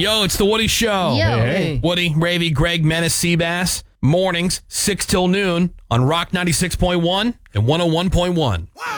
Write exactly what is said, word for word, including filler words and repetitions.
Yo, it's the Woody Show. Yo. Hey. Woody, Ravy, Greg, Menace, Seabass. Mornings, six till noon on Rock ninety-six point one and one oh one point one.